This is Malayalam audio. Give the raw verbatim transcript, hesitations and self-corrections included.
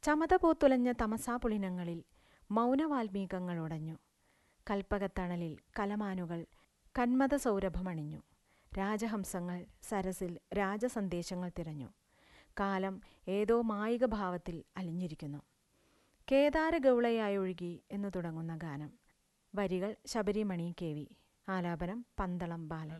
ചമതപൂത്തുലഞ്ഞ തമസാപുളിനങ്ങളിൽ മൗനവാൽമീകങ്ങളുടഞ്ഞു. കൽപ്പകത്തണലിൽ കലമാനുകൾ കന്മദസൗരഭമണിഞ്ഞു. രാജഹംസങ്ങൾ സരസിൽ രാജസന്ദേശങ്ങൾ തിരഞ്ഞു. കാലം ഏതോ മായിക ഭാവത്തിൽ അലിഞ്ഞിരിക്കുന്നു. കേദാരഗൗളയായൊഴുകി എന്നു തുടങ്ങുന്ന ഗാനം. വരികൾ ശബരിമണി കെ വി. ആലാപനം പന്തളം ബാലൻ.